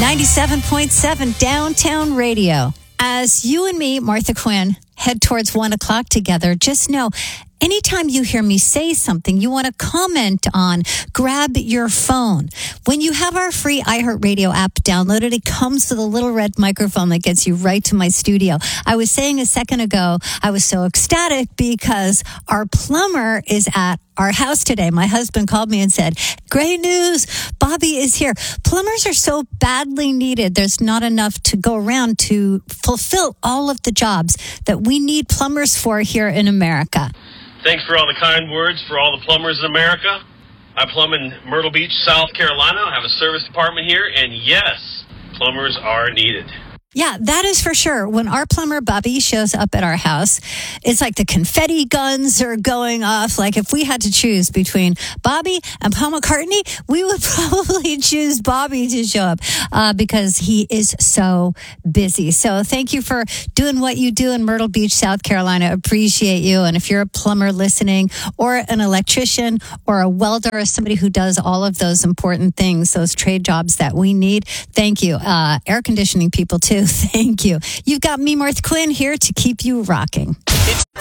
97.7 Downtown Radio. As you and me, Martha Quinn, head towards 1 o'clock together, just know anytime you hear me say something you want to comment on, grab your phone. When you have our free iHeartRadio app downloaded, it comes with a little red microphone that gets you right to my studio. I was saying a second ago, I was so ecstatic because our plumber is at our house today. My husband called me and said, great news, Bobby is here. Plumbers are so badly needed. There's not enough to go around to fulfill all of the jobs that we need plumbers for here in America. Thanks for all the kind words for all the plumbers in America. I plumb in Myrtle Beach, South Carolina. I have a service department here, and yes, plumbers are needed. Yeah, that is for sure. When our plumber, Bobby, shows up at our house, it's like the confetti guns are going off. Like if we had to choose between Bobby and Paul McCartney, we would probably choose Bobby to show up because he is so busy. So thank you for doing what you do in Myrtle Beach, South Carolina. Appreciate you. And if you're a plumber listening or an electrician or a welder or somebody who does all of those important things, those trade jobs that we need, thank you. Air conditioning people too. Thank you. You've got me, Martha Quinn, here to keep you rocking.